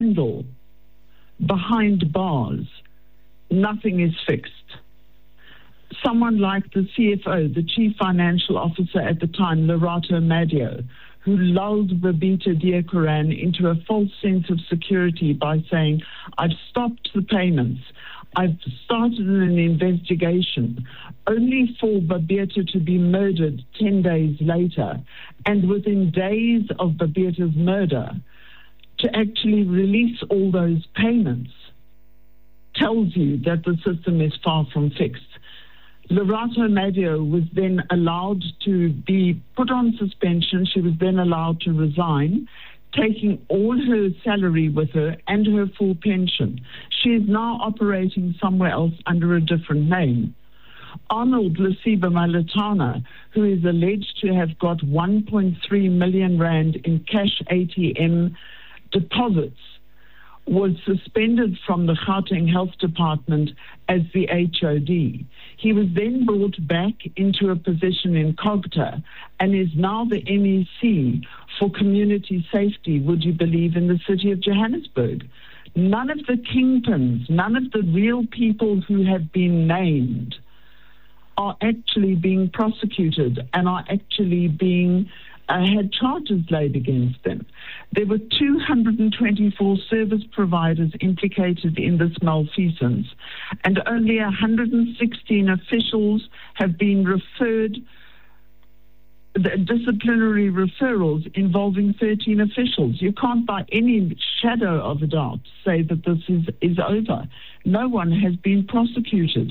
scandal behind bars, nothing is fixed. Someone like the CFO, the Chief Financial Officer at the time, Lerato Madio, who lulled Babita Deokaran into a false sense of security by saying, I've stopped the payments, I've started an investigation, only for Babita to be murdered 10 days later, and within days of Babita's murder, to actually release all those payments, tells you that the system is far from fixed. Lerato Madio was then allowed to be put on suspension. She was then allowed to resign, taking all her salary with her and her full pension. She is now operating somewhere else under a different name. Arnold Lesiba Malatana, who is alleged to have got 1.3 million rand in cash ATM deposits, was suspended from the Gauteng Health Department as the HOD. He was then brought back into a position in COGTA and is now the MEC for community safety, would you believe, in the city of Johannesburg. None of the kingpins, none of the real people who have been named are actually being prosecuted and are actually being had charges laid against them. There were 224 service providers implicated in this malfeasance, and only 116 officials have been referred, disciplinary referrals involving 13 officials. You can't by any shadow of a doubt say that this is over. No one has been prosecuted.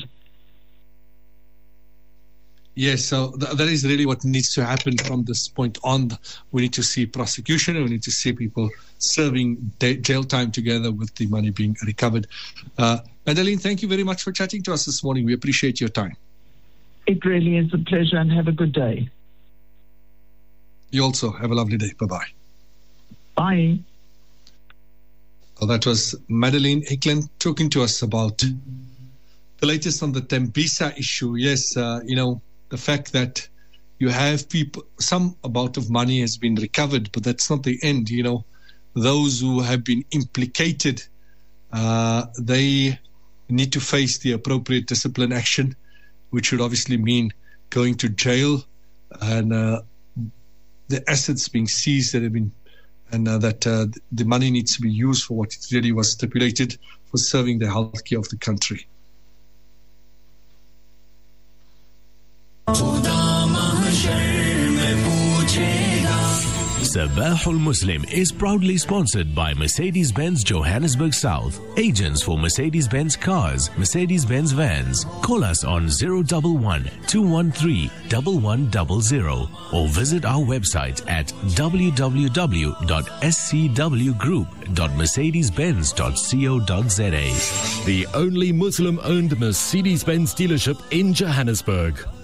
Yes, so that is really what needs to happen from this point on. We need to see prosecution, and we need to see people serving jail time together with the money being recovered. Madeleine, thank you very much for chatting to us this morning. We appreciate your time. It really is a pleasure, and have a good day. You also have a lovely day. Bye-bye. Bye. Well, that was Madeleine Eklund talking to us about the latest on the Tembisa issue. Yes, the fact that you have people, some amount of money has been recovered, but that's not the end. Those who have been implicated, they need to face the appropriate discipline action, which would obviously mean going to jail and the assets being seized that have been, and that the money needs to be used for what it really was stipulated, for serving the healthcare of the country. Sabahul Muslim is proudly sponsored by Mercedes-Benz Johannesburg South, agents for Mercedes-Benz cars, Mercedes-Benz vans. Call us on 011-213-1100 or visit our website at www.scwgroup.mercedes-benz.co.za. The only Muslim-owned Mercedes-Benz dealership in Johannesburg.